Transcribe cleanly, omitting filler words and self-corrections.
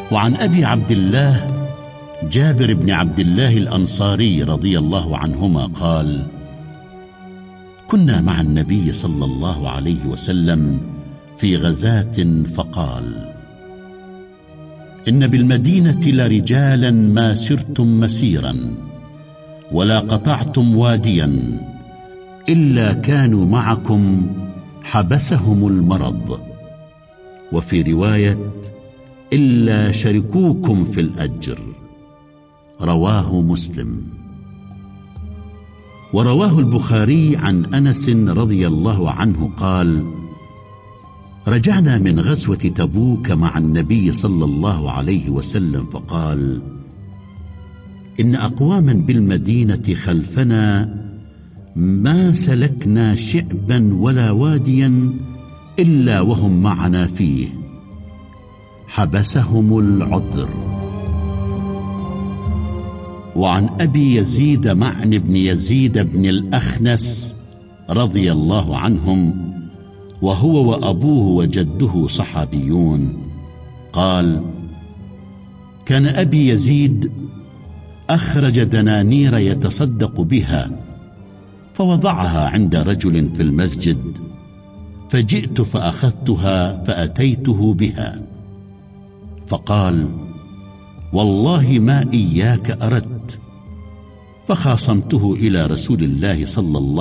وعن أبي عبد الله جابر بن عبد الله الأنصاري رضي الله عنهما قال: كنا مع النبي صلى الله عليه وسلم في غزاة فقال: إن بالمدينة لرجالا ما سرتم مسيرا ولا قطعتم واديا إلا كانوا معكم حبسهم المرض، وفي رواية: إلا شركوكم في الأجر. رواه مسلم. ورواه البخاري عن أنس رضي الله عنه قال: رجعنا من غزوة تبوك مع النبي صلى الله عليه وسلم فقال: إن أقواما بالمدينة خلفنا ما سلكنا شعبا ولا واديا إلا وهم معنا فيه، حبسهم العذر. وعن أبي يزيد معن بن يزيد بن الأخنس رضي الله عنهم، وهو وأبوه وجده صحابيون، قال: كان أبي يزيد أخرج دنانير يتصدق بها فوضعها عند رجل في المسجد، فجئت فأخذتها فأتيته بها فقال: والله ما إياك أردت، فخاصمته إلى رسول الله صلى الله